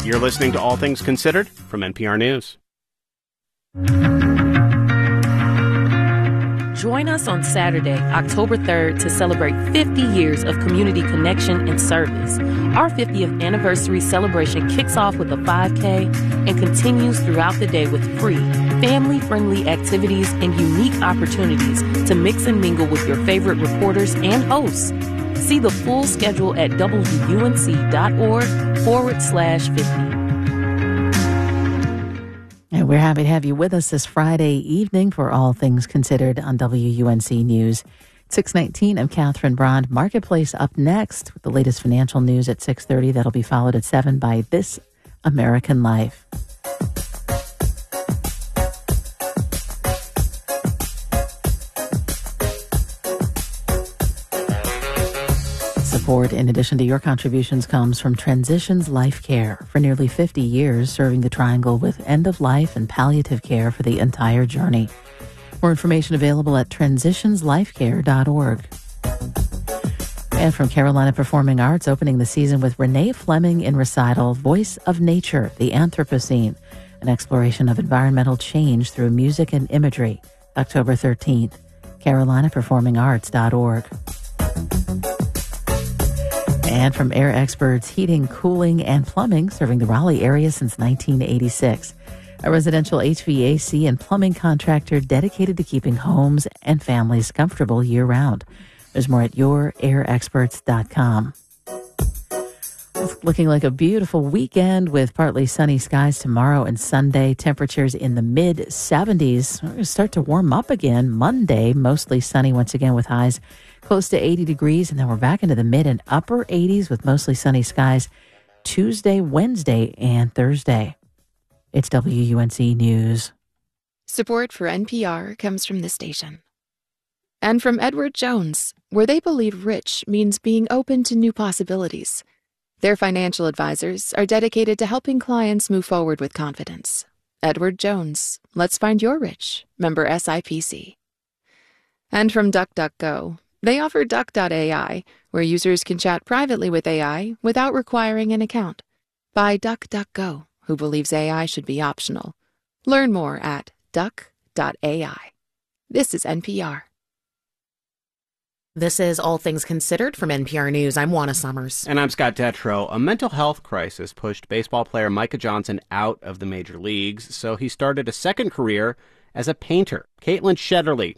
You're listening to All Things Considered from NPR News. Join us on Saturday, October 3rd, to celebrate 50 years of community connection and service. Our 50th anniversary celebration kicks off with a 5K and continues throughout the day with free, family-friendly activities and unique opportunities to mix and mingle with your favorite reporters and hosts. See the full schedule at WUNC.org/50. And we're happy to have you with us this Friday evening for All Things Considered on WUNC News. 6:19, I'm Catherine Brond. Marketplace up next with the latest financial news at 6:30. That'll be followed at 7 by This American Life. Support, in addition to your contributions, comes from Transitions Life Care. For nearly 50 years, serving the Triangle with end-of-life and palliative care for the entire journey. More information available at transitionslifecare.org. And from Carolina Performing Arts, opening the season with Renee Fleming in recital, Voice of Nature, the Anthropocene, an exploration of environmental change through music and imagery, October 13th, carolinaperformingarts.org. And from Air Experts, heating, cooling, and plumbing, serving the Raleigh area since 1986. A residential HVAC and plumbing contractor dedicated to keeping homes and families comfortable year-round. There's more at yourairexperts.com. It's looking like a beautiful weekend with partly sunny skies tomorrow and Sunday. Temperatures in the mid-70s. We're going to start to warm up again Monday, mostly sunny once again with highs close to 80 degrees. And then we're back into the mid and upper 80s with mostly sunny skies Tuesday, Wednesday, and Thursday. It's WUNC News. Support for NPR comes from this station. And from Edward Jones, where they believe rich means being open to new possibilities. Their financial advisors are dedicated to helping clients move forward with confidence. Edward Jones, let's find your rich. Member SIPC. And from DuckDuckGo, they offer Duck.ai, where users can chat privately with AI without requiring an account. By DuckDuckGo, who believes AI should be optional. Learn more at Duck.ai. This is NPR. This is All Things Considered from NPR News. I'm Juana Summers. And I'm Scott Detrow. A mental health crisis pushed baseball player Micah Johnson out of the major leagues, so he started a second career as a painter. Caitlin Shetterly